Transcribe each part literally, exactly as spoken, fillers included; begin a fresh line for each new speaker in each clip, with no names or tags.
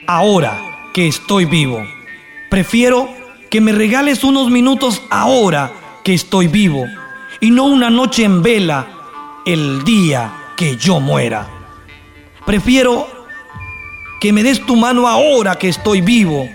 ahora que estoy vivo. Prefiero que me regales unos minutos ahora que estoy vivo y no una noche en vela el día que yo muera. Prefiero que me des tu mano ahora que estoy vivo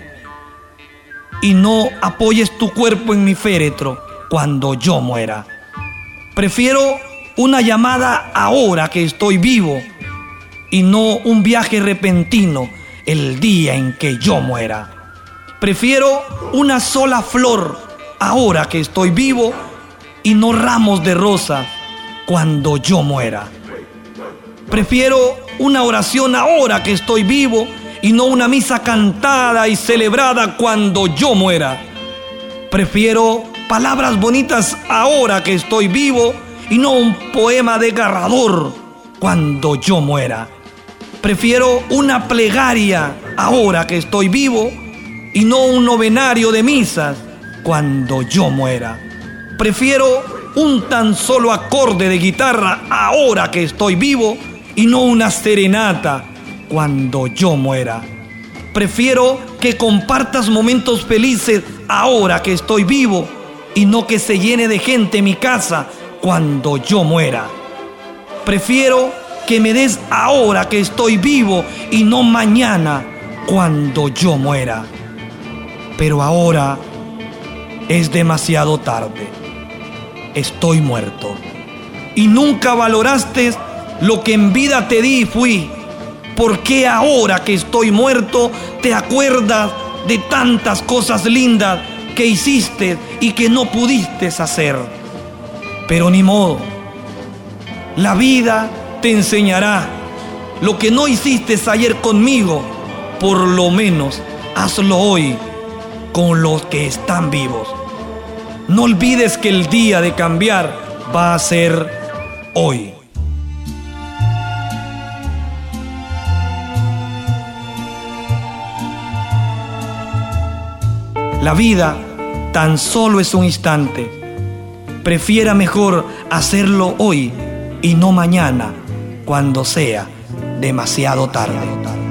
y no apoyes tu cuerpo en mi féretro cuando yo muera. Prefiero una llamada ahora que estoy vivo y no un viaje repentino el día en que yo muera. Prefiero una sola flor ahora que estoy vivo y no ramos de rosas cuando yo muera. Prefiero una oración ahora que estoy vivo y no una misa cantada y celebrada cuando yo muera. Prefiero palabras bonitas ahora que estoy vivo y no un poema desgarrador cuando yo muera. Prefiero una plegaria ahora que estoy vivo y no un novenario de misas cuando yo muera. Prefiero un tan solo acorde de guitarra ahora que estoy vivo y no una serenata cuando yo muera. Prefiero que compartas momentos felices ahora que estoy vivo y no que se llene de gente mi casa cuando yo muera. Prefiero que me des ahora que estoy vivo y no mañana cuando yo muera. Pero ahora es demasiado tarde. Estoy muerto. Y nunca valoraste lo que en vida te di y fui. ¿Por qué ahora que estoy muerto te acuerdas de tantas cosas lindas que hiciste y que no pudiste hacer? Pero ni modo. La vida te enseñará lo que no hiciste ayer conmigo. Por lo menos hazlo hoy con los que están vivos. No olvides que el día de cambiar va a ser hoy. La vida tan solo es un instante. Prefiera mejor hacerlo hoy y no mañana, cuando sea demasiado tarde.